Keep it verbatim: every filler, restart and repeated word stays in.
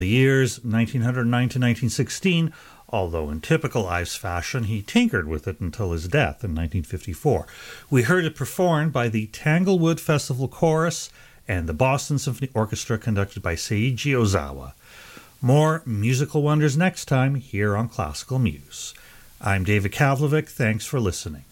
The years nineteen oh nine to nineteen sixteen, although in typical Ives fashion, he tinkered with it until his death in nineteen fifty-four. We heard it performed by the Tanglewood Festival Chorus and the Boston Symphony Orchestra conducted by Seiji Ozawa. More musical wonders next time here on Classical Muse. I'm David Kavlovic. Thanks for listening.